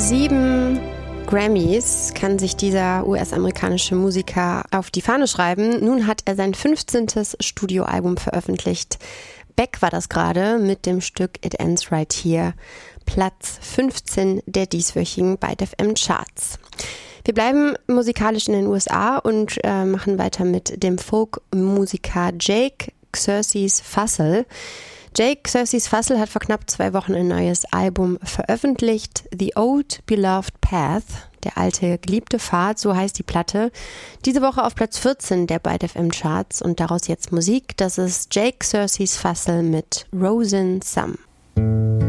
7 Grammys kann sich dieser US-amerikanische Musiker auf die Fahne schreiben. Nun hat er sein 15. Studioalbum veröffentlicht. Beck war das gerade mit dem Stück It Ends Right Here, Platz 15 der dieswöchigen Byte FM Charts. Wir bleiben musikalisch in den USA und machen weiter mit dem Folkmusiker Jake Xerxes Fussell. Jake Xerxes Fussell hat vor knapp 2 Wochen ein neues Album veröffentlicht, The Old Beloved Path, der alte geliebte Pfad, so heißt die Platte. Diese Woche auf Platz 14 der Byte FM Charts und daraus jetzt Musik. Das ist Jake Xerxes Fussell mit Rosin Sum.